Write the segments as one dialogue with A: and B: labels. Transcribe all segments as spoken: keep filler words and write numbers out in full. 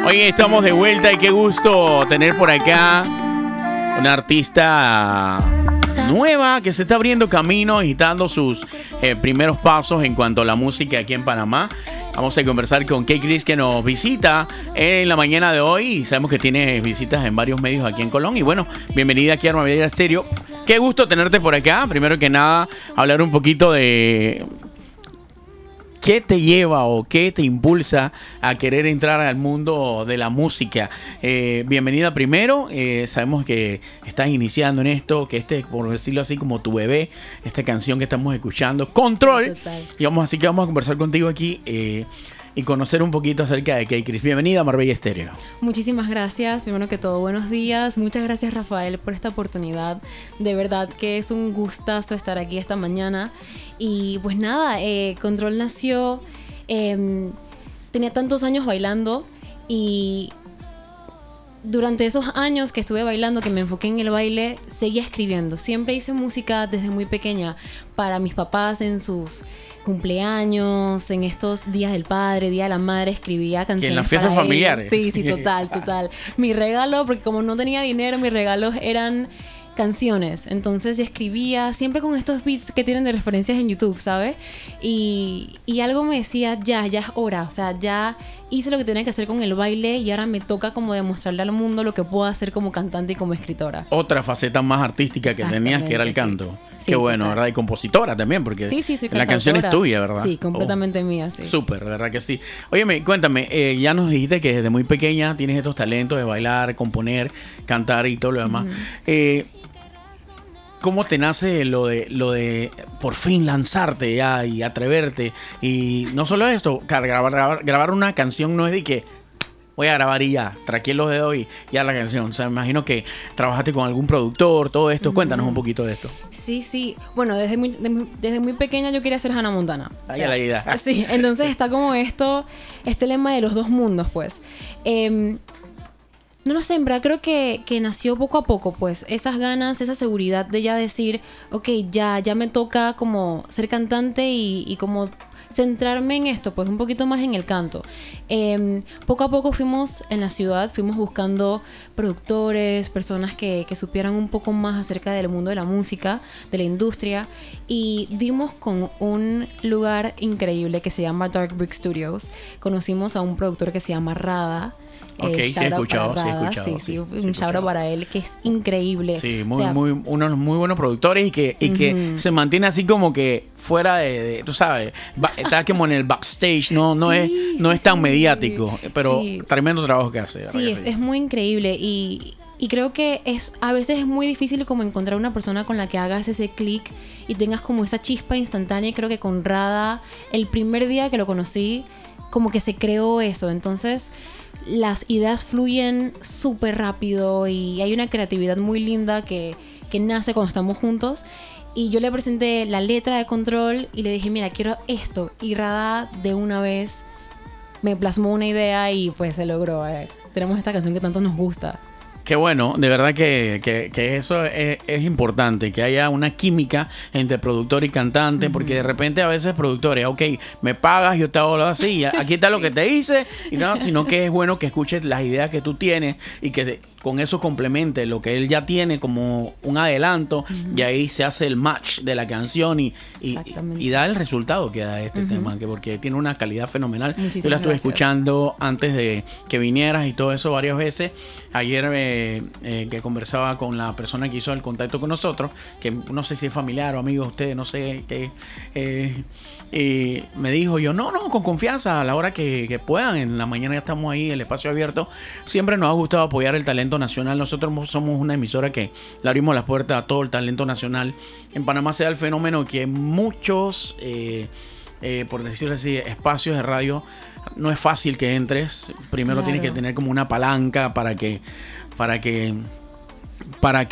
A: Oye, estamos de vuelta y qué gusto tener por acá una artista nueva que se está abriendo camino y dando sus eh, primeros pasos en cuanto a la música aquí en Panamá. Vamos a conversar con Kay Chris, que nos visita en la mañana de hoy y sabemos que tiene visitas en varios medios aquí en Colón. Y bueno, bienvenida aquí a Armadillo Estéreo. Qué gusto tenerte por acá. Primero que nada, hablar un poquito de qué te lleva o qué te impulsa a querer entrar al mundo de la música. Eh, bienvenida primero. Eh, sabemos que estás iniciando en esto, que este, por decirlo así, como tu bebé, esta canción que estamos escuchando, Control. Sí, y vamos, así que vamos a conversar contigo aquí eh, y conocer un poquito acerca de Kay Chris. Bienvenida a Marbella Estéreo.
B: Muchísimas gracias. Primero que todo, buenos días. Muchas gracias, Rafael, por esta oportunidad. De verdad que es un gustazo estar aquí esta mañana. Y pues nada, eh, Control nació, eh, tenía tantos años bailando y durante esos años que estuve bailando, que me enfoqué en el baile, seguía escribiendo. Siempre hice música desde muy pequeña para mis papás en sus cumpleaños, en estos días del padre, día de la madre, escribía canciones.
A: En las fiestas
B: para
A: familiares.
B: Ellos. Sí, sí, total, total. Mi regalo, porque como no tenía dinero, mis regalos eran canciones. Entonces yo escribía siempre con estos beats que tienen de referencias en YouTube, ¿sabes? Y, y algo me decía, ya, ya es hora. O sea, ya hice lo que tenía que hacer con el baile y ahora me toca como demostrarle al mundo lo que puedo hacer como cantante y como escritora.
A: Otra faceta más artística que tenías, que era el canto.
B: Sí.
A: Qué
B: Sí,
A: bueno,
B: total.
A: ¿verdad? Y compositora también, porque
B: sí, sí, sí,
A: la canción es tuya, ¿verdad?
B: Sí, completamente
A: oh.
B: mía, sí.
A: Súper, ¿verdad que sí? Óyeme, cuéntame, eh, ya nos dijiste que desde muy pequeña tienes estos talentos de bailar, componer, cantar y todo lo demás. Uh-huh. Eh... ¿Cómo te nace lo de lo de por fin lanzarte ya y atreverte? Y no solo esto, grabar, grabar, grabar una canción no es de que voy a grabar y ya, traqué los dedos y ya la canción. O sea, me imagino que trabajaste con algún productor, todo esto. Uh-huh. Cuéntanos un poquito de esto.
B: Sí, sí. Bueno, desde muy, de, desde muy pequeña yo quería ser Hannah Montana.
A: Ahí o sea, la idea.
B: Sí, entonces está como esto, este lema de los dos mundos, pues. Eh, No lo sé, en verdad creo que, que nació poco a poco, pues, esas ganas, esa seguridad de ya decir, ok, ya, ya me toca como ser cantante y, y como centrarme en esto, pues un poquito más en el canto. Eh, poco a poco fuimos en la ciudad, fuimos buscando productores, personas que, que supieran un poco más acerca del mundo de la música, de la industria, y dimos con un lugar increíble que se llama Dark Brick Studios. Conocimos a un productor que se llama Rada.
A: Ok,
B: eh,
A: sí he escuchado, sí he escuchado.
B: Sí, sí, sí, sí un shout out para él, que es increíble.
A: Sí, muy,
B: o sea,
A: muy, unos muy buenos productores y que, y uh-huh. que se mantiene así como que fuera de, de tú sabes, va, está como en el backstage, no, no, sí, es, no sí, es tan sí, mediático, pero sí. Tremendo trabajo que hace.
B: Sí, es,
A: sí,
B: es muy increíble y... Y creo que es a veces es muy difícil como encontrar una persona con la que hagas ese clic y tengas como esa chispa instantánea. Y creo que con Rada, el primer día que lo conocí, como que se creó eso. Entonces, las ideas fluyen súper rápido y hay una creatividad muy linda que, que nace cuando estamos juntos. Y yo le presenté la letra de Control y le dije, mira, quiero esto. Y Rada de una vez me plasmó una idea y pues se logró. Eh, tenemos esta canción que tanto nos gusta.
A: Qué bueno, de verdad que, que, que eso es, es importante, que haya una química entre productor y cantante, uh-huh. porque de repente a veces productores, ok, me pagas, yo te hago lo así, aquí está sí. lo que te hice, y no, sino que es bueno que escuches las ideas que tú tienes y que con eso complemente lo que él ya tiene como un adelanto, uh-huh. y ahí se hace el match de la canción y, y, y da el resultado que da este uh-huh. tema, que porque tiene una calidad fenomenal.
B: Muchísimas
A: yo la estuve
B: gracias.
A: escuchando antes de que vinieras y todo eso varias veces. Ayer eh, eh, que conversaba con la persona que hizo el contacto con nosotros, que no sé si es familiar o amigo de ustedes, no sé qué, eh, y me dijo yo, no, no, con confianza, a la hora que, que puedan, en la mañana ya estamos ahí, el espacio abierto. Siempre nos ha gustado apoyar el talento nacional. Nosotros somos una emisora que le abrimos las puertas a todo el talento nacional. En Panamá se da el fenómeno que muchos, eh, eh, por decirlo así, espacios de radio, no es fácil que entres. Primero claro. tienes que tener como una palanca para que, para que, para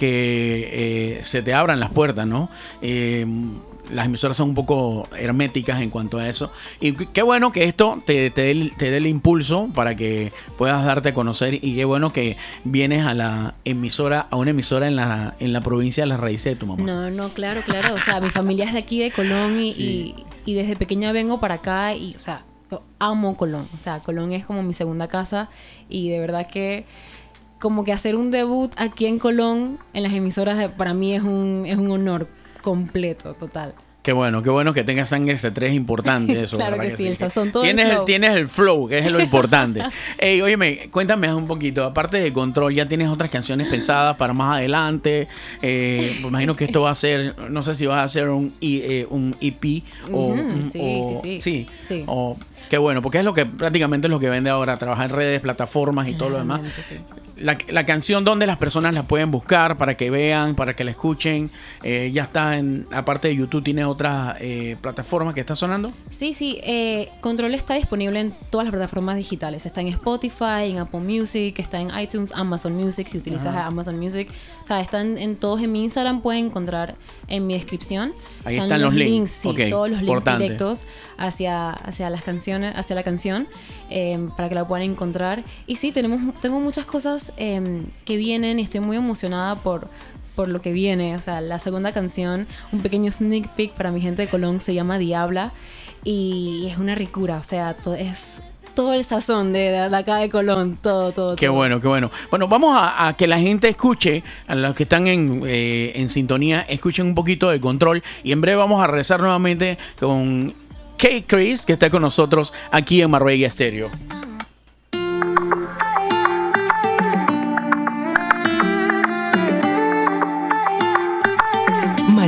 A: que eh, se te abran las puertas, ¿no? Eh, las emisoras son un poco herméticas en cuanto a eso. Y qué bueno que esto te, te, dé, te dé el impulso para que puedas darte a conocer. Y qué bueno que vienes a la emisora, a una emisora en la, en la provincia de Las Raíces de tu mamá.
B: No, no, claro, claro. O sea, mi familia es de aquí, de Colón, y, sí. y, y desde pequeña vengo para acá. Y, o sea, yo amo Colón. O sea, Colón es como mi segunda casa y de verdad que como que hacer un debut aquí en Colón, en las emisoras, para mí es un, es un honor completo, total.
A: Qué bueno, qué bueno que tengas sangre C tres, es importante eso.
B: Claro que, que sí, el sazón, todo
A: tienes
B: el flow.
A: El, tienes el flow, que es lo importante. Ey, óyeme, cuéntame un poquito, aparte de Control, ¿ya tienes otras canciones pensadas para más adelante? Eh, me imagino que esto va a ser, no sé si vas a hacer un, eh, un E P o...
B: Uh-huh. Sí,
A: o,
B: sí, sí,
A: sí.
B: sí.
A: O, qué bueno, porque es lo que prácticamente es lo que vende ahora, trabajar en redes, plataformas y todo lo demás.
B: Sí.
A: La, la canción, ¿dónde las personas la pueden buscar para que vean, para que la escuchen? Eh, ya está en, aparte de YouTube, ¿tiene otras eh, plataformas que está sonando?
B: Sí, sí. Eh, Control está disponible en todas las plataformas digitales. Está en Spotify, en Apple Music, está en iTunes, Amazon Music, si utilizas Ajá. Amazon Music. O sea, están en todos. En mi Instagram pueden encontrar en mi descripción.
A: Ahí están, están los, los links. links
B: sí,
A: okay.
B: Todos los links
A: Importante.
B: directos hacia, hacia las canciones, hacia la canción, eh, para que la puedan encontrar. Y sí, tenemos, tengo muchas cosas eh, que vienen y estoy muy emocionada por, por lo que viene. O sea, la segunda canción, un pequeño sneak peek para mi gente de Colón, se llama Diabla y es una ricura. O sea, todo, es todo el sazón de, de acá de Colón, todo, todo.
A: Qué
B: todo.
A: bueno, qué bueno. Bueno, vamos a, a que la gente escuche, a los que están en, eh, en sintonía, escuchen un poquito de Control y en breve vamos a regresar nuevamente con K. Chris, que está con nosotros aquí en Marbella Estéreo.